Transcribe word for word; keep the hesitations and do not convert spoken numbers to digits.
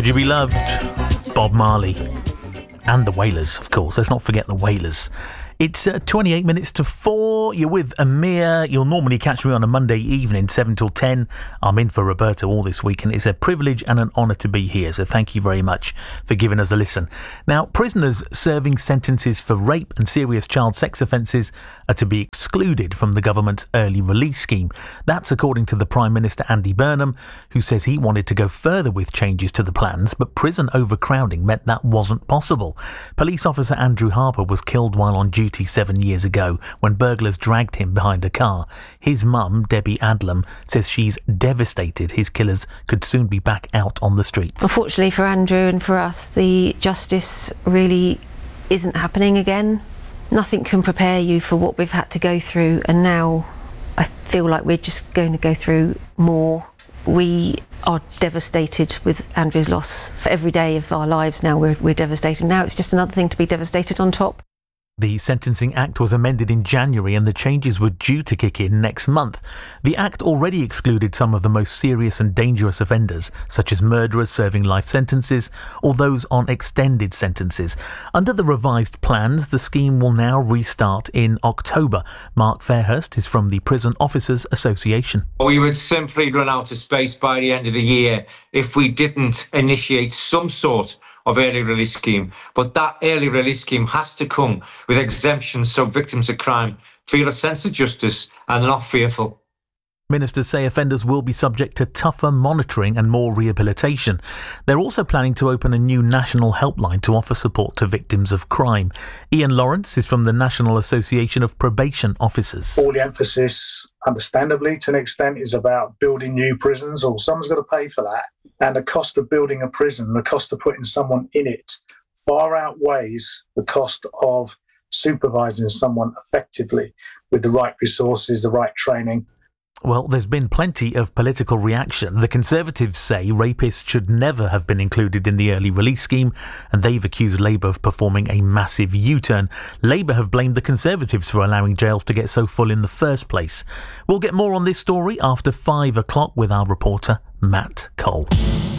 Could You Be Loved? Bob Marley. And the Wailers, of course. Let's not forget the Wailers. It's uh, twenty-eight minutes to four. You're with Amir. You'll normally catch me on a Monday evening, seven till ten. I'm in for Roberto all this week, and it's a privilege and an honour to be here. So thank you very much for giving us a listen. Now, prisoners serving sentences for rape and serious child sex offences are to be excluded from the government's early release scheme. That's according to the Prime Minister, Andy Burnham, who says he wanted to go further with changes to the plans, but prison overcrowding meant that wasn't possible. Police officer Andrew Harper was killed while on duty seven years ago when burglars dragged him behind a car. His mum, Debbie Adlam, says she's devastated his killers could soon be back out on the streets. Unfortunately for Andrew and for us, the justice really isn't happening again. Nothing can prepare you for what we've had to go through, and now I feel like we're just going to go through more. We are devastated with Andrew's loss. For every day of our lives now, we're, we're devastated. Now it's just another thing to be devastated on top. The Sentencing Act was amended in January and the changes were due to kick in next month. The Act already excluded some of the most serious and dangerous offenders, such as murderers serving life sentences or those on extended sentences. Under the revised plans, the scheme will now restart in October. Mark Fairhurst is from the Prison Officers Association. We would simply run out of space by the end of the year if we didn't initiate some sort of early release scheme. But that early release scheme has to come with exemptions so victims of crime feel a sense of justice and are not fearful. Ministers say offenders will be subject to tougher monitoring and more rehabilitation. They're also planning to open a new national helpline to offer support to victims of crime. Ian Lawrence is from the National Association of Probation Officers. All the emphasis, understandably, to an extent, is about building new prisons, or someone's got to pay for that. And the cost of building a prison, the cost of putting someone in it, far outweighs the cost of supervising someone effectively with the right resources, the right training. Well, there's been plenty of political reaction. The Conservatives say rapists should never have been included in the early release scheme, and they've accused Labour of performing a massive U-turn. Labour have blamed the Conservatives for allowing jails to get so full in the first place. We'll get more on this story after five o'clock with our reporter, Matt Cole.